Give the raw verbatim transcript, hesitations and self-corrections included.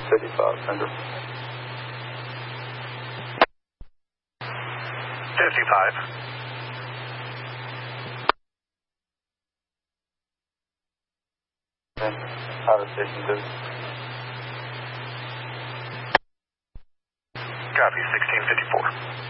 fifty-five, Thunder. fifty-five. Out of station two. Copy, sixteen fifty-four.